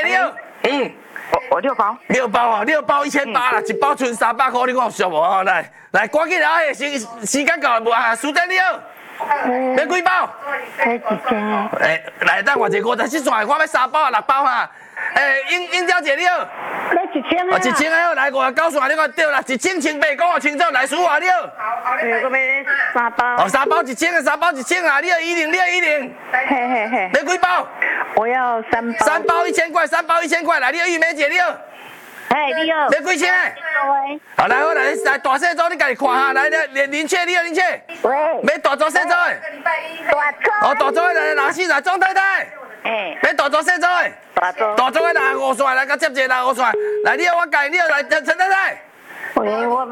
了？ 我6包。 6包哦，6包1800啦，一包剩300块，你看有俗无？吼，来，赶紧啊！时间到无啊？时间了。要几包？来，等我一个57串，我要3包啊，6包哈。英娇姐了。 要1000啊 ？1000啊，来59串，你看对啦，1000讲我清楚，来数啊了。 我要3包。 3包1000啊，3包1000啊，你要10， 嘿。 要几包？ 我要3包。 3包1000块，3包1000块，来，你要玉梅姐了。 你要几千？好，来大细组，你家己看哈，来林雀，林雀。 喂。 要大组细组的。大组的来64来庄太太。要大组细组的。大组的65串，来甲接者65串，来你要我改，你要来陈太太。 我要要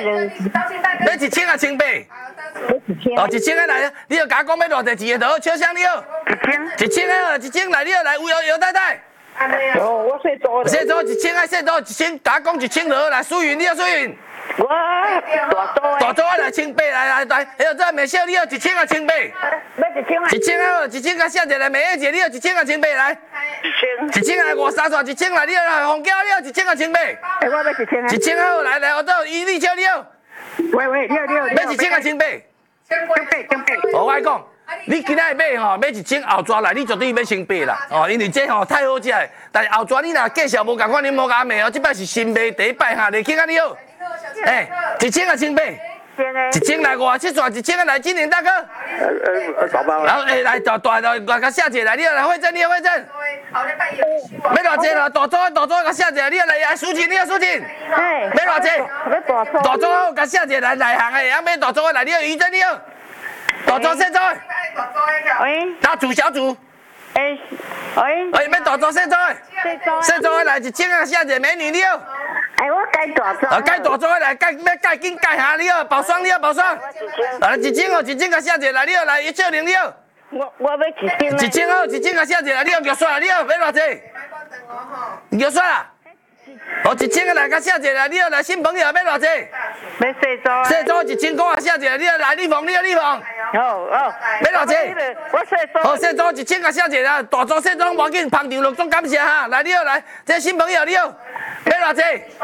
1000啊，1800。1000个来，你要甲我讲要偌济钱的，就好笑声了。1000个，1000来，你要来姚太太。 我细组 1000啊，细组1000，甲我讲1000就好，来苏云，你要苏云。 我大组来1800，来，还有这美秀，你要1000啊，1800。 要1000啊。 1000啊，1000个下者来，美艳姐，你要1000啊，1800来。1000啊，53串1000来，你要来红椒，你要1000啊，1800。 我要1000啊。 1000啊，来，我到伊丽秋，你要。 喂， 要1000啊，1800。我爱讲，你今仔买吼，买1000后抓来，你绝对要1800啦。因为这吼太好食的，但是后抓你若介绍无共款，你莫甲卖哦。这摆是新卖第一摆哈，你去啊你好。1000啊，1800。1000来57串，1000啊来，今年大哥。 宝宝。 然后来甲下姐来，你要来会诊，你要会诊。要偌济啦？大组甲下姐，你要来苏琴，你要苏琴。要偌济？大组甲下姐来行的，要大组的来，你要余真，你要。大组细组。 喂。 大组小组。 喂。 要大组细组。细组的来1000啊，下姐美女你要。 我改大组。 改大组的来，要改紧改下，你要包霜，你要包霜。来1000哦，1000甲下姐来，你要来160你要。 我要1000。 1000哦，1000甲下姐来，你要玉刷，你要偌济？玉刷啦。1000个来甲下姐来，你要来新朋友要偌济？ 要细组。 细组1000块啊，下姐，你要来立凤，你要立凤。要偌济？ 我细组。 细组1000甲下姐啦，大组细组无要紧，捧场隆重感谢哈。来，你要来，这新朋友你要偌济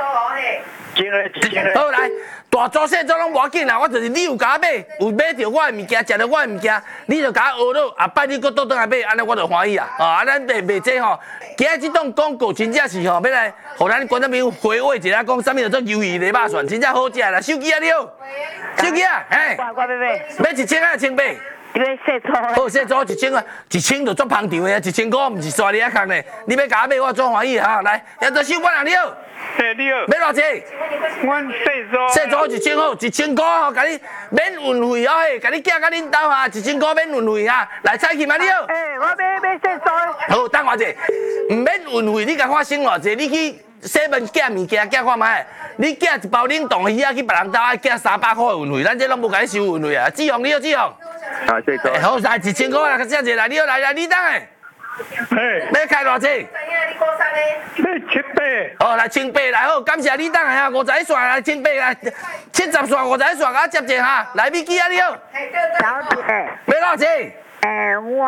？1000个。好来，大组细组拢无要紧啦，我就是你有甲我买，有买着我的物件，食着我的物件，你就甲我学了，下摆你搁倒转来买，安尼我就欢喜啊。咱卖这吼，今日这档广告真正是吼，要来，互咱观众朋友回味一下，讲啥物叫做鱿鱼泥肉蒜，真正好食啦。手机啊你好，手机啊， 我要 1000啊1800。 要细组。 好，细组1000啊，1000就足捧场的啊，1000块唔是刷你啊空呢，你要甲我买，我足欢喜哈。来，要做手板啊你好。 你好。 要偌济？ 阮细组1000好，1000块吼，甲你免运费哦，甲你寄到恁兜哈，1000块免运费哈。来，蔡琴啊你好。 我要细组。 好，等我者，唔免运费，你甲我省偌济，你去7寄物件寄看卖，你寄一包冷冻鱼啊去别人兜，爱寄300块运费，咱这拢无甲你收运费啊。志宏你好，志宏。 细组。 好，来1000块啦，下者来，你好来，你当诶。要开偌济？ 要700。 哦，来1800来好，感谢你等下51串来1800来70串51串，甲接者哈，来米基啊你好。 小姐。 要偌济？ 我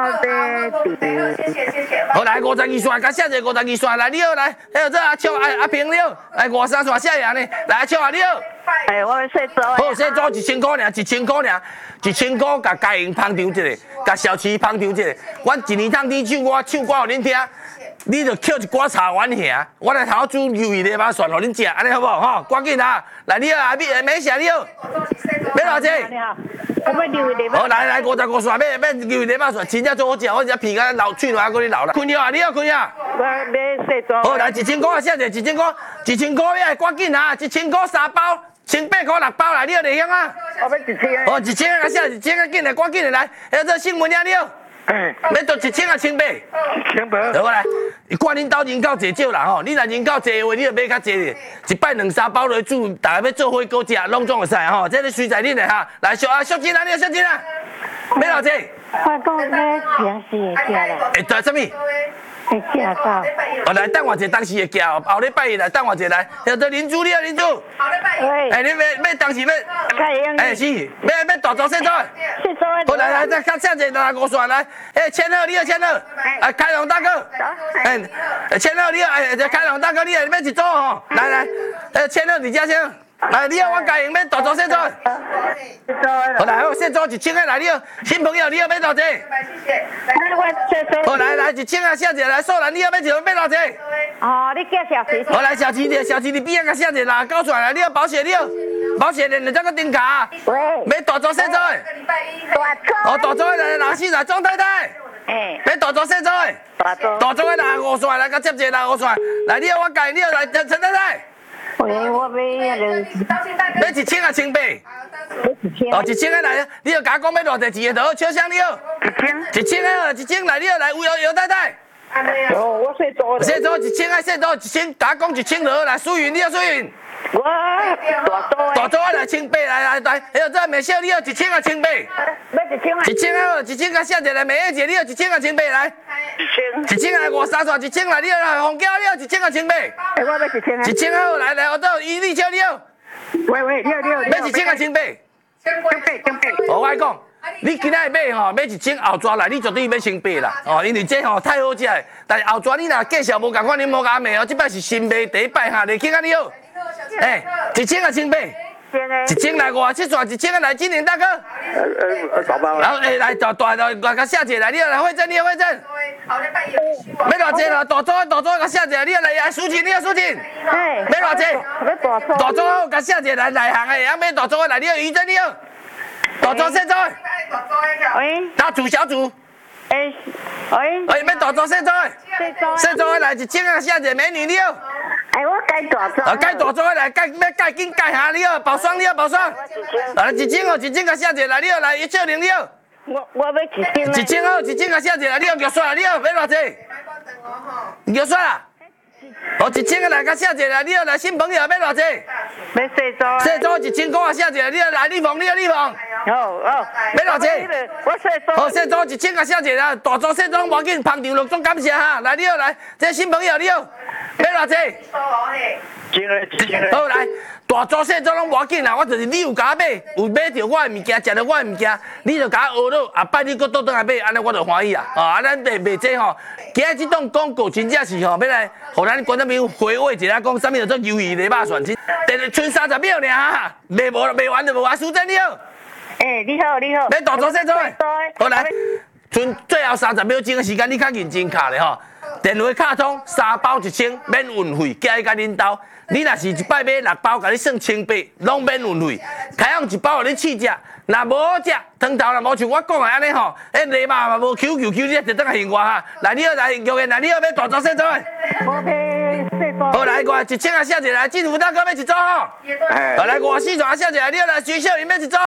要好来52串，甲下者52串来你好来，还有这阿秋阿平你好，来53串下人呢，来阿秋啊你好。 我要细组。 好，细组1000块尔，1000块尔，1000块甲家营捧场一下，甲小七捧场一下。阮一年通你唱歌互恁听，你就捡一寡茶丸下，我来头煮鱿鱼泥肉蒜互恁食，安尼好不好？吼，赶紧啊！来你好，阿美霞你好，要偌济？ 你好。我要鱿鱼泥肉。 好，来55串，要鱿鱼泥肉蒜，真正最好食，我只皮甲老脆软，搁你老啦。坤耀啊，你好，坤耀。 我要细组。 好，来1000块啊，下者1000块，1000块要赶紧啊，1000块3包。1800块6包来，你好，内乡啊？ 我要1000。 哦，1000啊，下1000啊，紧来，赶紧来，还有这新闻啊，你好。要到1000啊，1800。 1800。 好来，看恁兜人口济少啦吼，你若人口济的话，你就买较济咧，一摆2、3包落煮，大家要做火锅食，拢总会使吼，这是随在恁的哈。来，淑珍啊，你好，淑珍啊，要偌济？ 我讲要平时的食啦。 对，什么？ 吓到。 哦，来等我一下，当时会叫，后礼拜一来等我一下来。叫做林主，你好，林主。 喂。 哎，你要当时要？哎，是，要大组细组。 细组。 好，来，再较下一个5线来。哎，签好，你好，签好。哎，开朗大哥。哎，签好，你好，哎，开朗大哥，你要一组吼？来，哎，签好，你家签好。来，你好，我家用要大组细组。好，来，好，细组1000个来，你好，新朋友，你好，要多少？好，来1000个下一个来，素兰，你好，要多少？ 哦，你叫小琪。 好，来小琪你边个下一个啦，搞出来，你好，保险你好，保险连这个顶卡。 喂。 要大组细组。 大组。 哦，大组来64庄太太。要大组细组。大组来5线来，甲接一个来5线。来，你好，我家你好，来陈太太。 喂，我要那个。 要1000个1800。哦，1000个来，你要甲我讲要偌济钱就好，笑声你好。1000个好，1000来，你好来姚太太。 哦，我细组。 细组1000个，细组1000，甲我讲1000就好，来苏云，你好苏云。 我大组。 来1800来，还有这美秀，你好1000个1800。 要1000啊。 1000个好，1000个下一个来美叶姐，你好1000个1800来。1000来53线，1000来，你好来红椒，你好1000个1800。 我要1000啊。 1000好，来，我到伊丽秋，你好。 喂，你好。 要1000个1800。哦，我讲，你今仔买吼，买1000后抓来，你绝对要先买啦。哦，因为这吼太好食的，但是后抓你若介绍无共款，你无甲买哦。这摆是新买第一摆哈，李庆啊你好。哎，1000个1800。1000来57线，1000个来今年大哥。 宝宝。 然后来大甲下姐来，你好来慧珍，你好慧珍。要偌济啦？大组甲下姐，你好来苏晴，你好苏晴。要偌济？ 要大组。 大组好，甲下姐来行的，要买大组来，你好于珍，你好。大组细组。 喂。 大组小组。 喂。 要大组细组。细组来1000个下姐美女，你好。 哎，我改大组。 改大组来，要改紧改下，你好，保霜你好，保霜。来1000哦，1000个下姐来，你好来少玲你好。 我要1000。 1000好，1000个下姐来，你好玉刷，你好要偌济？玉刷啦。哦，1000个来甲下姐来，你好来新朋友要偌济？ 要细组。 细组1000个啊下姐，你好来立凤，你好立凤。 好。 要偌济？ 我细组。 好，细组1000个下姐啦，大组细组无要紧，捧场落总感谢哈。来，你好来，这新朋友你好，要偌济？1000。好来，大组细组拢无要紧啦，我就是你有甲我买，有买着我的物件，食着我的物件，你就甲我学落，下摆你搁倒转来买，安尼我就欢喜啊！啊，咱卖这吼，今日这档广告真正是吼，要来，互咱观众朋友回味一下，讲啥物叫做鱿鱼泥肉蒜，但是剩30秒尔哈，卖完就无啊，苏珍你好。 你好。 要大组细组的，好来，剩最后30秒钟的时间，你较认真卡咧吼。电话卡通3包1000，免运费，加一甲恁兜。你若是一摆买6包，甲你算1800，拢免运费。开放1包互你试食，若无好食，汤头若无像我讲的安尼吼，泥肉嘛无 Q， 你一直等下现我哈。来，你好来玉燕来，你好要大组细组的。 我要细组。 好来，1000个下一个来，政府大哥要一组吼。好来，54线下一个来，你好来徐秀玲要一组。